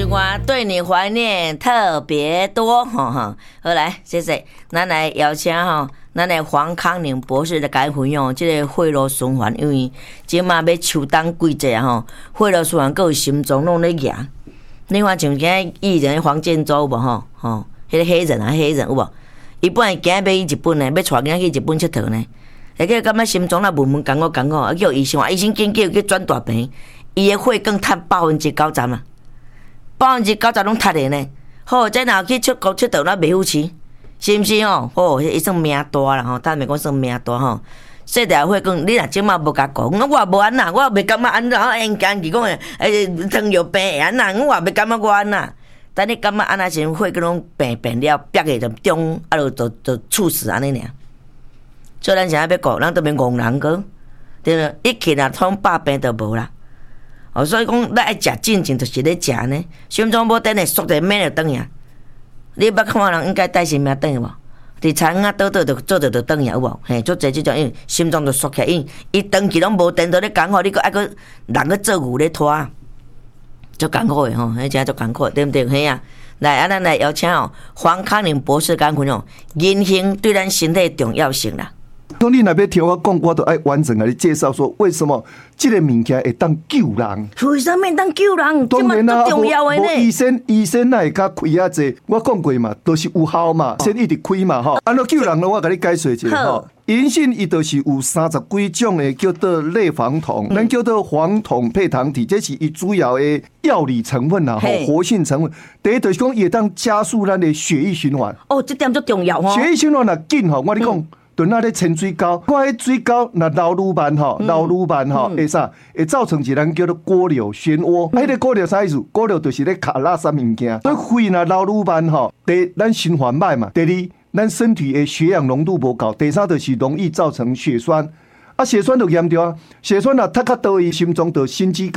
是我对你怀念特别多，好来，谢谢，咱来邀请咱的黄康宁博士来解分享这个血路循环，因为即马要秋冬季节血路循环，还有心脏拢咧举。你看像今仔艺人黄建州有无迄个黑人有无？伊本来今仔要去日本呢，要带囝仔去日本佚佗呢，会个感觉心脏若闷艰苦，啊叫医生，医生紧叫去转大病，伊的血更塌90%啊，90%拢塌的呢。好，再若去出国佚佗，咱袂付钱。是毋是伊算命大啦咱袂讲算命大细条血管，你若即马无甲讲，我无安那，我袂感觉安那，因家己讲糖尿病会安那，我也袂感觉我安那。等你感觉安那时，血管拢病了，憋个就中，就猝死安尼尔。所以咱现在要讲，咱都免戆人个，对了，一起来通百病都无啦。所以讲，咱爱食正经，就是咧食呢。心脏无等下缩者免就转去。你捌看人应该带性命转去无？伫田啊倒就做就转去有无？嘿，做侪即种，因为心脏就缩起来，因为伊长期拢无电到咧艰苦，你搁爱搁人搁做牛咧拖，足艰苦诶迄真足艰苦，对不对？嘿啊，来咱来邀请黄康宁博士讲分享人形对咱身体重要性啦。 当你若要听我讲，我都爱完整甲你介绍说，为什么这个物件会当救人？ 为什么会当救人？ 当然啦， 重要的呢。 医生哪会甲开啊济？我讲过嘛，都是有效嘛，先一直开嘛吼。安怎救人呢？我甲你解说一下吼。银杏伊就是有30几种的叫做类黄酮，咱叫做黄酮配糖体，这是伊主要的药理成分啦，活性成分。第一就是讲，也当加速咱的血液循环。 这点最重要吼。 血液循环若紧吼，我跟你讲。顿那咧潜水沟，看迄水沟若流愈慢会啥？会造成一咱叫做锅流漩涡。迄个锅流啥意思？锅流就是咧卡垃圾物件，所以肺若流愈慢第一，咱循环歹嘛；第二，咱身体的血氧浓度无够；第三，就是容易造成血栓。血栓就严重啊！血栓若塌较多，伊心脏就心肌。